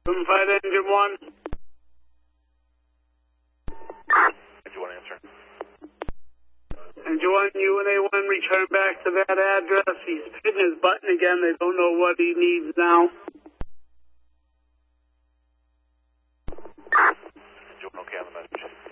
Fight engine 1. Engine 1 answer. Engine 1, UNA1, return back to that address. He's hitting his button again. They don't know what he needs now. Engine 1, okay on the message.